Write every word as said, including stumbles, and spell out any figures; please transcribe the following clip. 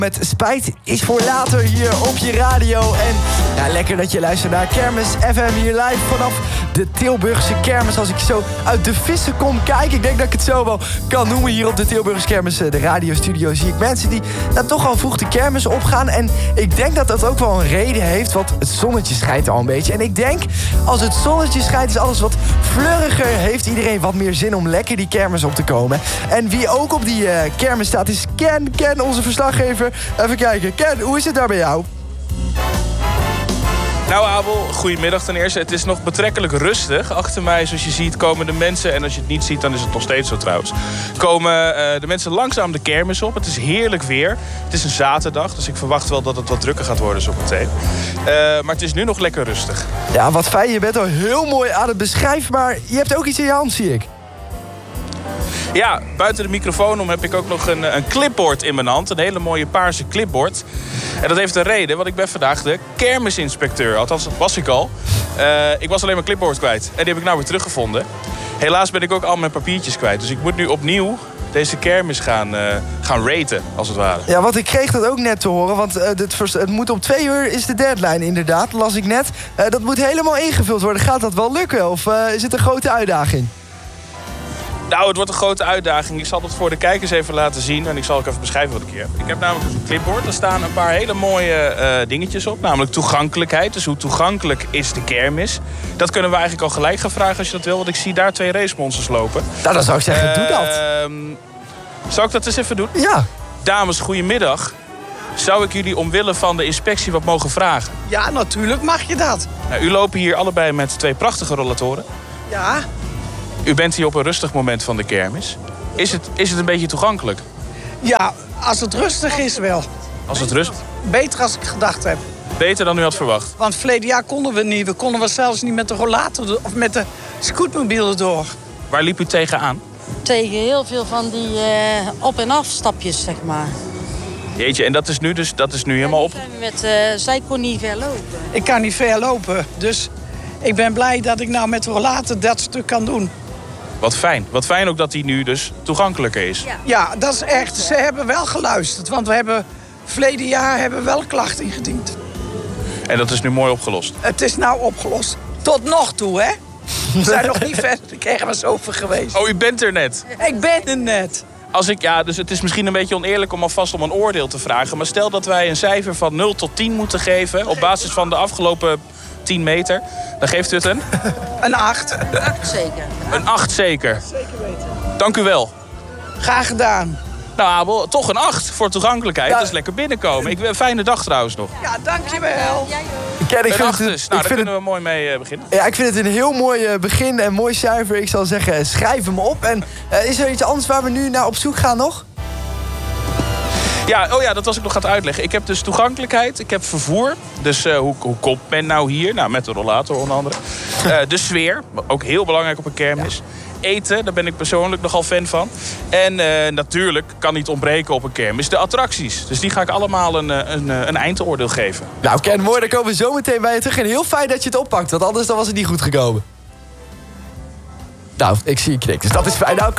met Spijt is voor later hier op je radio. En ja, lekker dat je luistert naar Kermis F M hier live vanaf de Tilburgse Kermis. Als ik zo uit de vissen kom kijken, ik denk dat ik het zo wel kan noemen. Hier op de Tilburgse Kermis, de radiostudio, zie ik mensen die nou, toch al vroeg de kermis opgaan. En ik denk dat dat ook wel een reden heeft, want het zonnetje schijnt al een beetje. En ik denk, als het zonnetje schijnt, is alles wat fleuriger. Heeft iedereen wat meer zin om lekker die kermis op te komen. En wie ook op die uh, kermis staat is Ken. Ken, onze verslaggever. Even kijken. Ken, hoe is het daar bij jou? Nou Abel, goedemiddag ten eerste. Het is nog betrekkelijk rustig. Achter mij, zoals je ziet, komen de mensen... en als je het niet ziet, dan is het nog steeds zo trouwens... komen uh, de mensen langzaam de kermis op. Het is heerlijk weer. Het is een zaterdag, dus ik verwacht wel dat het wat drukker gaat worden zo meteen. Uh, maar het is nu nog lekker rustig. Ja, wat fijn. Je bent al heel mooi aan het beschrijven... maar je hebt ook iets in je hand, zie ik. Ja, buiten de microfoon om heb ik ook nog een, een clipboard in mijn hand. Een hele mooie paarse clipboard. En dat heeft een reden, want ik ben vandaag de kermisinspecteur. Althans, dat was ik al. Uh, ik was alleen mijn clipboard kwijt. En die heb ik nou weer teruggevonden. Helaas ben ik ook al mijn papiertjes kwijt. Dus ik moet nu opnieuw deze kermis gaan, uh, gaan raten, als het ware. Ja, want ik kreeg dat ook net te horen. Want uh, dit vers- het moet om twee uur is de deadline inderdaad, las ik net. Uh, dat moet helemaal ingevuld worden. Gaat dat wel lukken? Of uh, is het een grote uitdaging? Nou, het wordt een grote uitdaging. Ik zal dat voor de kijkers even laten zien. En ik zal ook even beschrijven wat ik hier heb. Ik heb namelijk een clipboard. Daar staan een paar hele mooie uh, dingetjes op. Namelijk toegankelijkheid. Dus hoe toegankelijk is de kermis? Dat kunnen we eigenlijk al gelijk gaan vragen als je dat wil. Want ik zie daar twee racemonsters lopen. Nou, dan zou ik zeggen, uh, doe dat. Uh, zal ik dat eens even doen? Ja. Dames, goedemiddag. Zou ik jullie omwille van de inspectie wat mogen vragen? Ja, natuurlijk mag je dat. Nou, u lopen hier allebei met twee prachtige rollatoren. Ja. U bent hier op een rustig moment van de kermis. Is het, is het een beetje toegankelijk? Ja, als het rustig is wel. Als het rust... Beter als ik gedacht heb. Beter dan u had verwacht? Want verleden jaar konden we niet. We konden we zelfs niet met de rollator of met de scootmobiel door. Waar liep u tegenaan? Tegen heel veel van die uh, op- en afstapjes, zeg maar. Jeetje, en dat is nu, dus, dat is nu helemaal op? Met, uh, zij kon niet ver lopen. Ik kan niet ver lopen, dus ik ben blij dat ik nou met de rollator dat stuk kan doen. Wat fijn. Wat fijn ook dat die nu dus toegankelijker is. Ja, ja, dat is echt. Ze hebben wel geluisterd. Want we hebben verleden jaar hebben we wel klachten ingediend. En dat is nu mooi opgelost? Het is nou opgelost. Tot nog toe, hè? We zijn nog niet verder. De kermis over geweest. Oh, u bent er net? Ik ben er net. Als ik, ja, dus het is misschien een beetje oneerlijk om alvast om een oordeel te vragen. Maar stel dat wij een cijfer van nul tot tien moeten geven... op basis van de afgelopen tien meter. Dan geeft u het een? Een acht. Acht zeker. Een acht zeker. Zeker weten. Dank u wel. Graag gedaan. Nou Abel, toch een acht voor toegankelijkheid. Ja. Dat is lekker binnenkomen. Ik wil een fijne dag trouwens nog. Ja, dankjewel. Ken, ik een acht vind dus. het, Nou, ik daar vind kunnen het, we mooi mee uh, beginnen. Ja, ik vind het een heel mooi uh, begin en mooi cijfer. Ik zal zeggen, schrijf hem op. En uh, is er iets anders waar we nu naar op zoek gaan nog? Ja, oh ja, dat was ik nog aan het uitleggen. Ik heb dus toegankelijkheid, ik heb vervoer. Dus uh, hoe, hoe komt men nou hier? Nou, met de rollator onder andere. Uh, de sfeer, ook heel belangrijk op een kermis. Ja. Eten, daar ben ik persoonlijk nogal fan van. En uh, natuurlijk, kan niet ontbreken op een kermis, de attracties. Dus die ga ik allemaal een, een, een eindoordeel geven. Nou, Ken, mooi, dan komen we zo meteen bij je terug. En heel fijn dat je het oppakt, want anders dan was het niet goed gekomen. Nou, ik zie je knikken, dus dat is fijn. Nou,